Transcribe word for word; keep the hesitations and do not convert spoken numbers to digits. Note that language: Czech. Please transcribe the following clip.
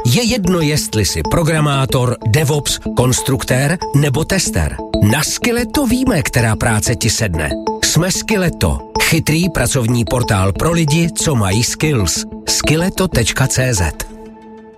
Je jedno, jestli jsi programátor, DevOps, konstruktér nebo tester. Na Skilleto víme, která práce ti sedne. Jsme Skilleto, chytrý pracovní portál pro lidi, co mají skills. skilleto tečka cé zet